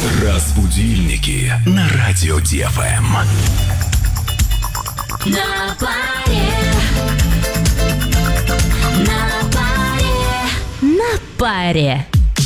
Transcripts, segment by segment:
Разбудильники на радио ДФМ. На паре. На паре. На паре.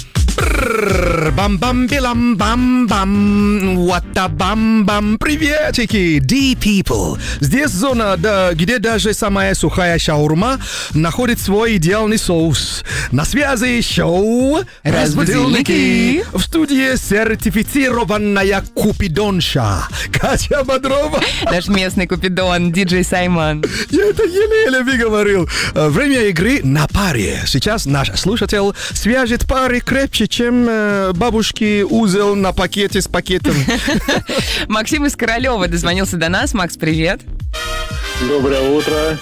Бам-бам-билам-бам-бам, вата-бам-бам. Приветики, D-People. Здесь зона, где даже самая сухая шаурма находит свой идеальный соус. На связи шоу «Разбудильники». В студии сертифицированная купидонша Катя Бодрова. Наш местный купидон, диджей Саймон. Я это еле-еле выговорил. Время игры на паре. Сейчас наш слушатель свяжет пары крепче, чем бабушки узел на пакете с пакетом. Максим из Королева дозвонился до нас. Макс, привет. Доброе утро.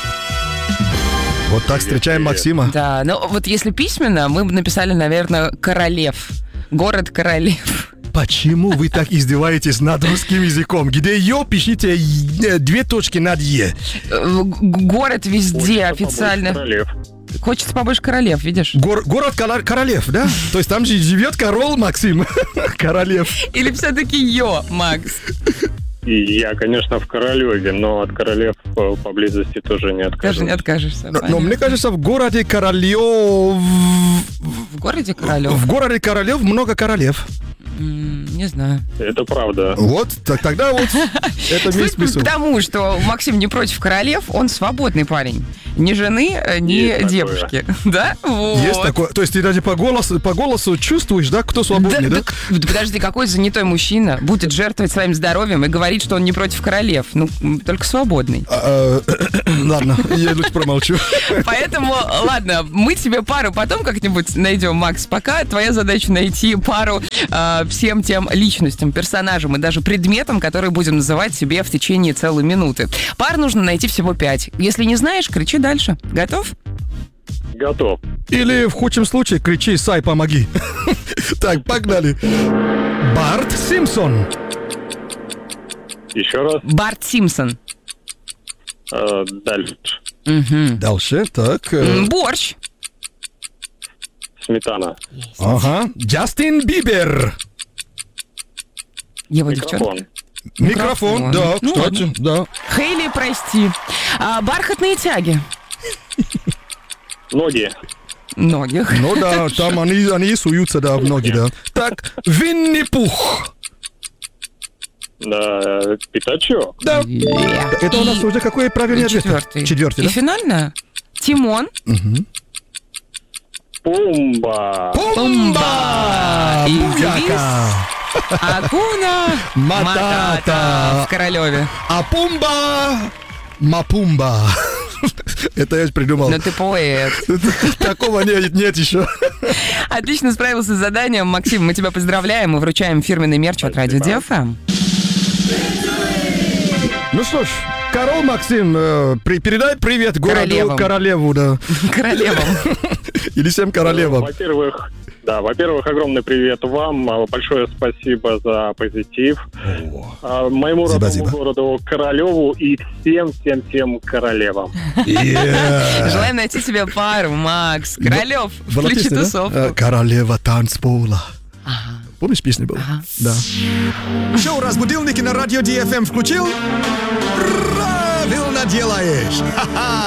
Вот так встречаем Максима. Да, ну вот если письменно, мы бы написали, наверное, Королев. Город Королев. Почему вы так издеваетесь над русским языком? Где «ё» пишите 2 точки над «е». Город везде Хочется официально. побольше королев. Хочется побольше королев, видишь? Город Королев, да? То есть там же живет король Максим. Королев. Или все-таки «ё», Макс? И я, конечно, в Королеве, но от королев поблизости тоже не откажусь. Даже не откажешься. Но мне кажется, в городе Королев... В городе Королев? В городе Королев много королев. Не знаю. Это правда. Вот, тогда вот это Судя есть смысл. потому, что Максим не против королев, он свободный парень. Ни жены, ни Есть такое. девушки. Да? Вот. Есть такое. То есть ты даже по голосу чувствуешь, да, кто свободный, да? Подожди, какой занятой мужчина будет жертвовать своим здоровьем и говорить, что он не против королев? Ну, только свободный. Ладно, я лучше промолчу. Поэтому, ладно, мы тебе пару потом как-нибудь найдем, Макс. Пока твоя задача найти пару всем тем личностям, персонажам и даже предметам, которые будем называть себе в течение целой минуты. Пар нужно найти всего 5. Если не знаешь, кричи дальше. Готов? Готов. Или в худшем случае кричи «Сай, помоги». Так, погнали. Барт Симпсон. Еще раз. Барт Симпсон. Дальше. Дальше, так. Борщ. Сметана. Ага. Джастин Бибер. Его девчонка. Микрофон. Микрофон, да, Ну, кстати, да. Хейли, прости. Бархатные тяги. Ноги. Ноги. Ну да, там они суются, да, в ноги, да. Так, Винни-Пух. Да, пятачок. Да. Это у нас уже какой правильный ответ? Четвертый. Четвертый, И да? финально. Тимон. Пумба. Пумба! И Буяка! Акуна Матата! в Королеве. А Пумба! Мапумба! Это я придумал. Ну ты поэт. Такого нет еще. Отлично справился с заданием. Максим, мы тебя поздравляем и вручаем фирменный мерч от Радио ДФМ. Ну что ж, король Максим, передай привет городу Королеву, да. Королевам. Или всем королевам. Во-первых, огромный привет вам. Большое спасибо за позитив. Моему родному Спасибо. городу Королеву и всем королевам. Желаем найти себе пару, Макс. Королев, включи Балатисты, да? тусовку. Королева танцпола. Помнишь, песня была? Ага. Да. Шоу «Разбудилники» на радио DFM включил? Правильно делаешь! Ха-ха!